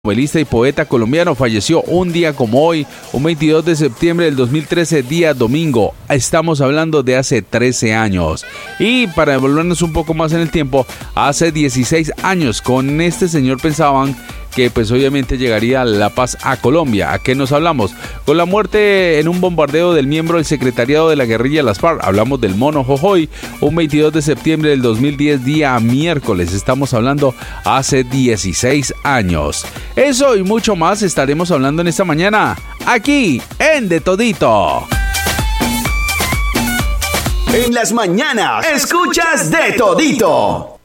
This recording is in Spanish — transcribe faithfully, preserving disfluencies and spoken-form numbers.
Novelista y poeta colombiano, falleció un día como hoy, un veintidós de septiembre del dos mil trece, día domingo. Estamos hablando de hace trece años. Y para devolvernos un poco más en el tiempo, hace dieciséis años con este señor pensaban que pues obviamente llegaría la paz a Colombia. ¿A qué nos hablamos? Con la muerte en un bombardeo del miembro del secretariado de la guerrilla Las FARC, hablamos del Mono Jojoy, un veintidós de septiembre del dos mil diez, día miércoles. Estamos hablando hace dieciséis años. Eso y mucho más estaremos hablando en esta mañana, aquí en De Todito. En las mañanas escuchas De Todito.